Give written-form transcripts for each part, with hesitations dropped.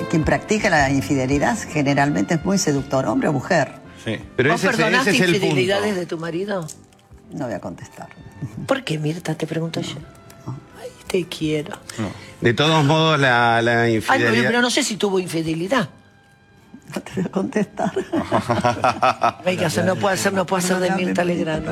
Quien practica la infidelidad generalmente es muy seductor, hombre o mujer. Sí. Pero ¿Vos perdonaste ese es el infidelidades punto. de tu marido? No voy a contestar. ¿Por qué, Mirta? Te pregunto yo. Ay, te quiero. No. De todos modos, la Ay, infidelidad... pero no sé si tuvo infidelidad. No te voy a contestar. Venga, eso no puede ser de Mirta Legrand.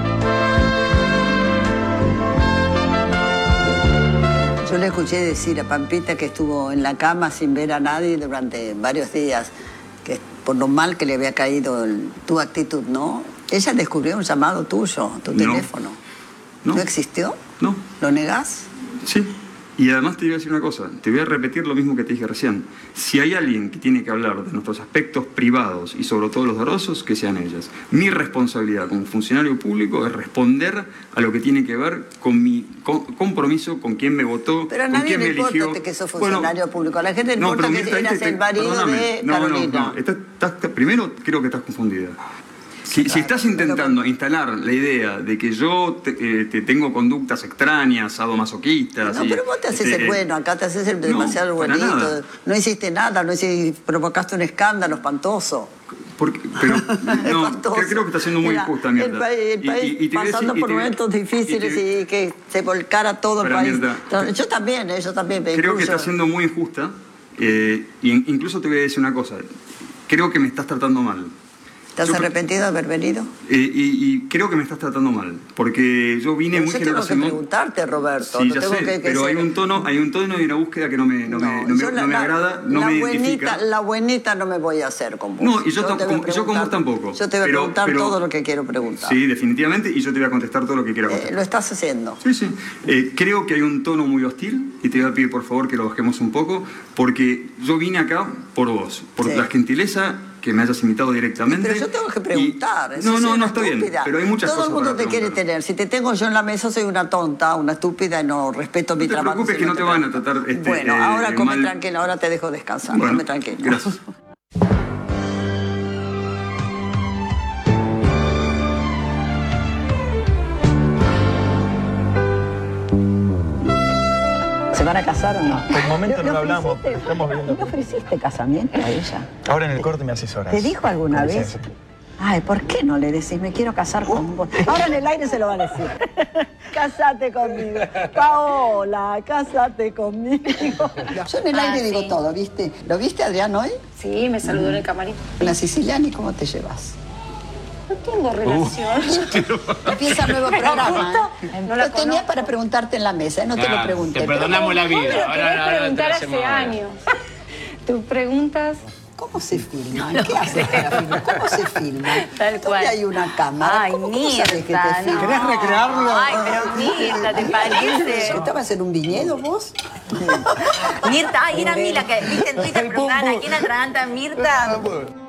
Yo le escuché decir a Pampita que estuvo en la cama sin ver a nadie durante varios días, que por lo mal que le había caído tu actitud, ¿no? Ella descubrió un llamado tuyo, tu teléfono. No. ¿No existió? No. ¿Lo negás? Sí. Y además te voy a decir una cosa, te voy a repetir lo mismo que te dije recién. Si hay alguien que tiene que hablar de nuestros aspectos privados y sobre todo los dolorosos, que sean ellas. Mi responsabilidad como funcionario público es responder a lo que tiene que ver con mi compromiso, con quién me votó, Pero a con nadie quién le me importa eligió. que sos funcionario público. A la gente le importa pero que Mirta, eras el marido de Carolina. Primero creo que estás confundida. Si estás intentando instalar la idea de que yo te tengo conductas extrañas, sadomasoquistas... No, pero vos te haces el bueno, acá te haces el demasiado buenito. Nada. No hiciste nada, provocaste un escándalo espantoso. Pero no, creo que está siendo muy injusta, Mirta. El país pasando por momentos difíciles y que se volcara todo el país. Mirta, yo también me creo incluyo. que está siendo muy injusta. Incluso te voy a decir una cosa. Creo que me estás tratando mal. ¿Estás arrepentido de haber venido? Y creo que me estás tratando mal, porque yo vine muy generoso. Yo tengo que preguntarte, Roberto. Sí, no ya tengo sé, que pero hay un tono y una búsqueda que no me agrada, no me identifica. La buenita no me voy a hacer con vos. No, y yo con vos tampoco. Yo te voy a preguntar todo lo que quiero preguntar. Sí, definitivamente, y yo te voy a contestar todo lo que quiera contestar. Lo estás haciendo. Sí. Creo que hay un tono muy hostil, y te voy a pedir por favor que lo bajemos un poco, porque yo vine acá por vos, por la gentileza que me hayas invitado directamente. Pero yo tengo que preguntar. No, está bien. Pero hay muchas cosas. Todo el mundo te quiere tener. Si te tengo yo en la mesa, soy una tonta, una estúpida y no respeto mi trabajo. No te preocupes que no te van a tratar Bueno, ahora come mal. tranquilo, ahora te dejo descansar. Bueno, come tranquilo. Gracias. ¿Se van a casar o no? Por el momento no lo hablamos, pero estamos viendo. ¿Le ofreciste casamiento a ella? Ahora en el corte me asesoras. ¿Te dijo alguna Con vez? licencia. Ay, ¿por qué no le decís me quiero casar con vos? Ahora en el aire se lo va a decir. Cásate conmigo. Paola, cásate conmigo. Yo en el aire digo todo, ¿viste? ¿Lo viste, Adrián, hoy? Sí, me saludó en el camarín. La Siciliani, ¿cómo te llevas? No tengo relación. Empieza el nuevo programa. No Lo tenía para preguntarte en la mesa, no te lo pregunté. Te perdonamos la vida. Me lo querés Ahora te preguntar lo hace hacemos ahora. años. Tus preguntas... ¿Cómo se filma? ¿Qué haces para filmar? ¿Cómo se filma? Tal cual. ¿Dónde hay una cámara? Ay, ¿Cómo sabes que te Mirta, filma? ¿Querés recrearlo? Ay, pero Mirta, ¿te parece? ¿Estabas en un viñedo vos? Mirta, ay, era a mí la que viste en Twitter preguntaban a quién atraganta Mirta.